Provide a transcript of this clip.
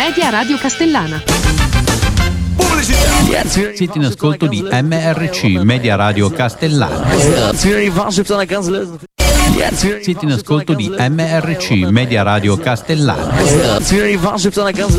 Media Radio Castellana. Siete in ascolto di MRC, Media Radio Castellana. Siete in ascolto di MRC, Media Radio Castellana.